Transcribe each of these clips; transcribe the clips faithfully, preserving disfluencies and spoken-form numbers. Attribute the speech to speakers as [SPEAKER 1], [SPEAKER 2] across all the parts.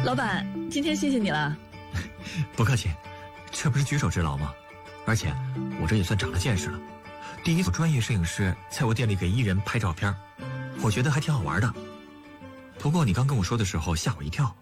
[SPEAKER 1] 老板，今天谢谢你了。
[SPEAKER 2] 不客气，这不是举手之劳吗？而且我这也算长了见识了，第一次专业摄影师在我店里给艺人拍照片，我觉得还挺好玩的。不过你刚跟我说的时候吓我一跳。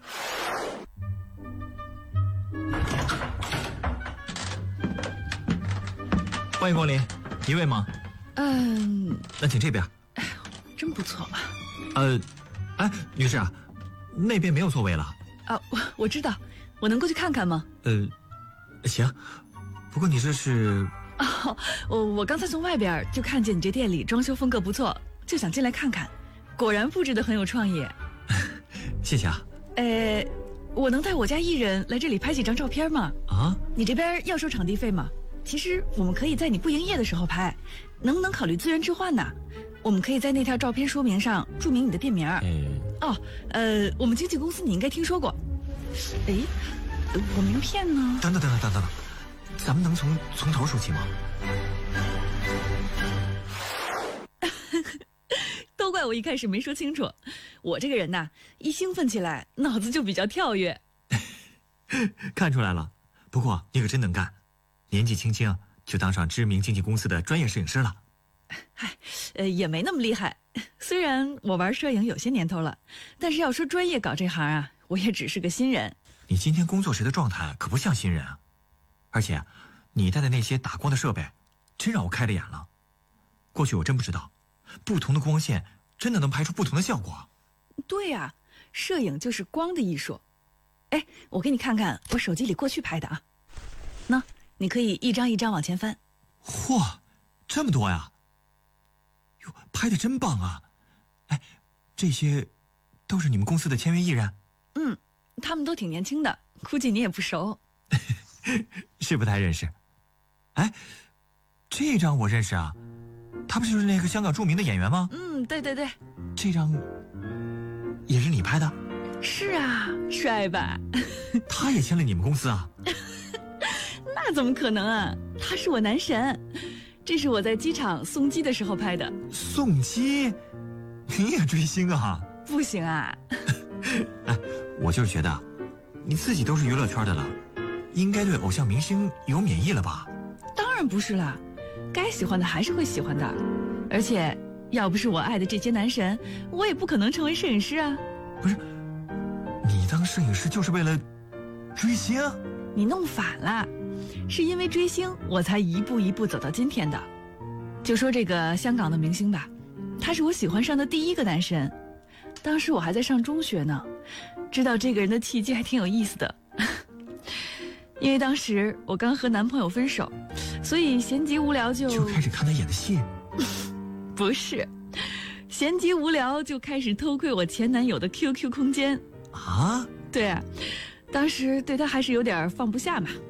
[SPEAKER 2] 欢迎光临，一位吗？
[SPEAKER 1] 嗯，
[SPEAKER 2] 那请这边。
[SPEAKER 1] 哎呦，真不错。
[SPEAKER 2] 呃，哎，女士啊，那边没有座位了。
[SPEAKER 1] 啊，我我知道，我能过去看看吗？
[SPEAKER 2] 呃，行。不过你这是……
[SPEAKER 1] 哦，我我刚才从外边就看见你这店里装修风格不错，就想进来看看。果然布置得很有创意。
[SPEAKER 2] 谢谢啊。
[SPEAKER 1] 呃，我能带我家艺人来这里拍几张照片吗？
[SPEAKER 2] 啊？你
[SPEAKER 1] 这边要收场地费吗？其实我们可以在你不营业的时候拍，能不能考虑资源置换呢？我们可以在那条照片说明上注明你的店名。
[SPEAKER 2] 哎，
[SPEAKER 1] 哦，呃，我们经纪公司你应该听说过。哎，我名片呢？
[SPEAKER 2] 等等等等等等，咱们能从从头说起吗？
[SPEAKER 1] 都怪我一开始没说清楚，我这个人呐，一兴奋起来，脑子就比较跳跃。
[SPEAKER 2] 看出来了，不过你可真能干，年纪轻轻就当上知名经纪公司的专业摄影师了。
[SPEAKER 1] 嗨，呃，也没那么厉害。虽然我玩摄影有些年头了，但是要说专业搞这行啊，我也只是个新人。
[SPEAKER 2] 你今天工作时的状态可不像新人啊，而且你带的那些打光的设备，真让我开了眼了。过去我真不知道，不同的光线真的能拍出不同的效果。
[SPEAKER 1] 对呀、啊，摄影就是光的艺术。哎，我给你看看我手机里过去拍的啊。那你可以一张一张往前翻。
[SPEAKER 2] 嚯，这么多呀！哟，拍的真棒啊！哎，这些都是你们公司的签约艺人？
[SPEAKER 1] 嗯，他们都挺年轻的，估计你也不熟。
[SPEAKER 2] 是不太认识。哎，这张我认识啊，他不就是那个香港著名的演员吗？
[SPEAKER 1] 嗯，对对对。
[SPEAKER 2] 这张也是你拍的？
[SPEAKER 1] 是啊，帅吧？
[SPEAKER 2] 他也签了你们公司啊？
[SPEAKER 1] 那怎么可能啊，他是我男神。这是我在机场送机的时候拍的。
[SPEAKER 2] 送机？你也追星啊？
[SPEAKER 1] 不行啊。
[SPEAKER 2] 哎，我就是觉得你自己都是娱乐圈的了，应该对偶像明星有免疫了吧？
[SPEAKER 1] 当然不是啦，该喜欢的还是会喜欢的。而且要不是我爱的这些男神，我也不可能成为摄影师啊。
[SPEAKER 2] 不是，你当摄影师就是为了追星？
[SPEAKER 1] 你弄反了，是因为追星我才一步一步走到今天的。就说这个香港的明星吧，他是我喜欢上的第一个男神。当时我还在上中学呢，知道这个人的契机还挺有意思的。因为当时我刚和男朋友分手，所以闲极无聊就
[SPEAKER 2] 就开始看他演的戏。
[SPEAKER 1] 不是，闲极无聊就开始偷窥我前男友的 Q Q 空间。
[SPEAKER 2] 啊？
[SPEAKER 1] 对啊，当时对他还是有点放不下嘛。